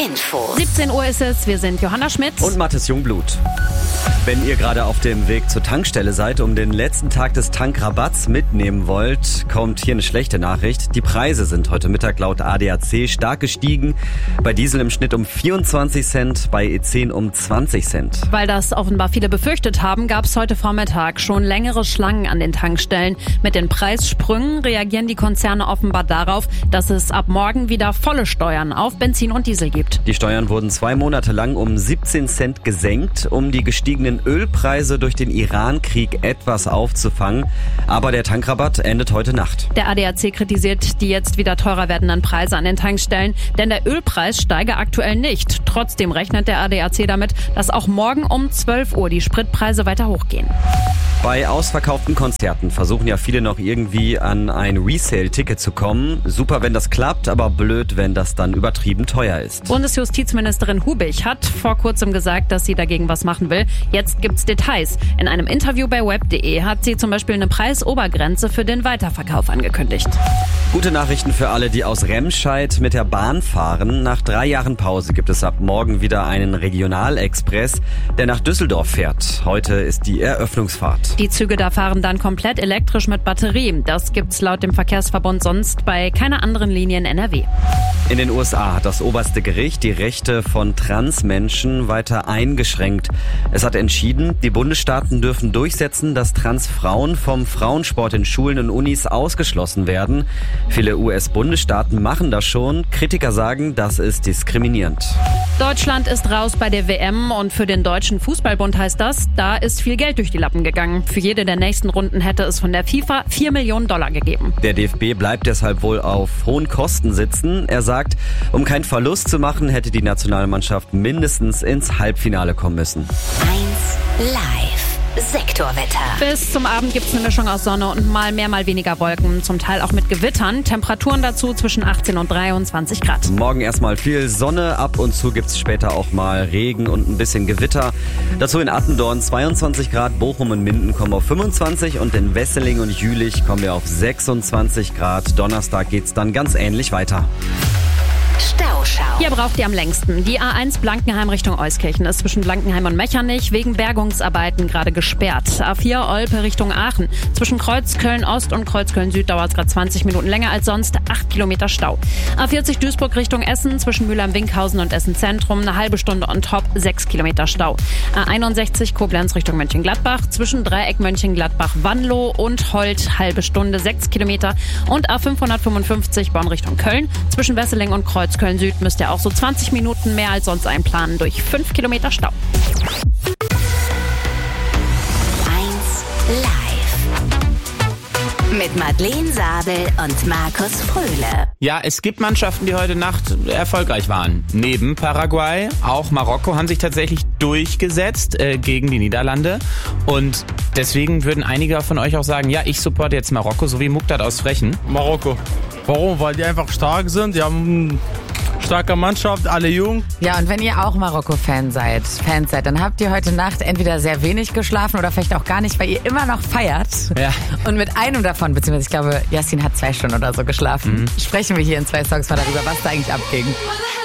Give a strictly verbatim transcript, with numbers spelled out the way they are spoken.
Info. siebzehn Uhr ist es, wir sind Johanna Schmidt und Mathis Jungblut. Wenn ihr gerade auf dem Weg zur Tankstelle seid, um den letzten Tag des Tankrabatts mitnehmen wollt, kommt hier eine schlechte Nachricht. Die Preise sind heute Mittag laut A D A C stark gestiegen. Bei Diesel im Schnitt um vierundzwanzig Cent, bei E zehn um zwanzig Cent. Weil das offenbar viele befürchtet haben, gab es heute Vormittag schon längere Schlangen an den Tankstellen. Mit den Preissprüngen reagieren die Konzerne offenbar darauf, dass es ab morgen wieder volle Steuern auf Benzin und Diesel gibt. Die Steuern wurden zwei Monate lang um siebzehn Cent gesenkt, um die gestiegenen Ölpreise durch den Iran-Krieg etwas aufzufangen. Aber der Tankrabatt endet heute Nacht. Der A D A C kritisiert die jetzt wieder teurer werdenden Preise an den Tankstellen, denn der Ölpreis steige aktuell nicht. Trotzdem rechnet der A D A C damit, dass auch morgen um zwölf Uhr die Spritpreise weiter hochgehen. Bei ausverkauften Konzerten versuchen ja viele noch irgendwie an ein Resale-Ticket zu kommen. Super, wenn das klappt, aber blöd, wenn das dann übertrieben teuer ist. Bundesjustizministerin Hubich hat vor kurzem gesagt, dass sie dagegen was machen will. Jetzt gibt's Details. In einem Interview bei web punkt de hat sie zum Beispiel eine Preisobergrenze für den Weiterverkauf angekündigt. Gute Nachrichten für alle, die aus Remscheid mit der Bahn fahren. Nach drei Jahren Pause gibt es ab morgen wieder einen Regionalexpress, der nach Düsseldorf fährt. Heute ist die Eröffnungsfahrt. Die Züge da fahren dann komplett elektrisch mit Batterie. Das gibt's laut dem Verkehrsverbund sonst bei keiner anderen Linie in N R W. In den U S A hat das oberste Gericht die Rechte von Transmenschen weiter eingeschränkt. Es hat entschieden, die Bundesstaaten dürfen durchsetzen, dass Transfrauen vom Frauensport in Schulen und Unis ausgeschlossen werden. Viele U S-Bundesstaaten machen das schon. Kritiker sagen, das ist diskriminierend. Deutschland ist raus bei der W M und für den Deutschen Fußballbund heißt das, da ist viel Geld durch die Lappen gegangen. Für jede der nächsten Runden hätte es von der FIFA vier Millionen Dollar gegeben. Der D F B bleibt deshalb wohl auf hohen Kosten sitzen. Er sagt, um keinen Verlust zu machen, hätte die Nationalmannschaft mindestens ins Halbfinale kommen müssen. eins Live. Sektorwetter. Bis zum Abend gibt es eine Mischung aus Sonne und mal mehr, mal weniger Wolken. Zum Teil auch mit Gewittern. Temperaturen dazu zwischen achtzehn und dreiundzwanzig Grad. Morgen erstmal viel Sonne. Ab und zu gibt es später auch mal Regen und ein bisschen Gewitter. Dazu in Attendorn zweiundzwanzig Grad. Bochum und Minden kommen auf fünfundzwanzig. Und in Wesseling und Jülich kommen wir auf sechsundzwanzig Grad. Donnerstag geht's dann ganz ähnlich weiter. Stauschau. Hier braucht ihr am längsten. Die A eins Blankenheim Richtung Euskirchen ist zwischen Blankenheim und Mechernich wegen Bergungsarbeiten gerade gesperrt. A vier Olpe Richtung Aachen. Zwischen Kreuzköln Ost und Kreuzköln Süd dauert es gerade zwanzig Minuten länger als sonst. acht Kilometer Stau. A vierzig Duisburg Richtung Essen. Zwischen Mülheim-Winkhausen und Essen Zentrum eine halbe Stunde on top. sechs Kilometer Stau. A einundsechzig Koblenz Richtung Mönchengladbach. Zwischen Dreieck Mönchengladbach-Wanlo und Holt halbe Stunde. sechs Kilometer. Und A fünfhundertfünfundfünfzig Bonn Richtung Köln. Zwischen Wesseling und Kreuz Köln Süd müsst ihr auch so zwanzig Minuten mehr als sonst einplanen durch fünf Kilometer Stau. eins Live. Mit Madeleine Sabel und Markus Fröhle. Ja, es gibt Mannschaften, die heute Nacht erfolgreich waren. Neben Paraguay, auch Marokko haben sich tatsächlich durchgesetzt äh, gegen die Niederlande. Und deswegen würden einige von euch auch sagen, ja, ich supporte jetzt Marokko, so wie Muqtat aus Frechen. Marokko. Warum? Weil die einfach stark sind. Die haben eine starke Mannschaft, alle jung. Ja, und wenn ihr auch Marokko-Fan seid, Fans seid, dann habt ihr heute Nacht entweder sehr wenig geschlafen oder vielleicht auch gar nicht, weil ihr immer noch feiert. Ja. Und mit einem davon, beziehungsweise ich glaube, Yassin hat zwei Stunden oder so geschlafen, mhm. sprechen wir hier in zwei Songs mal darüber, was da eigentlich abging.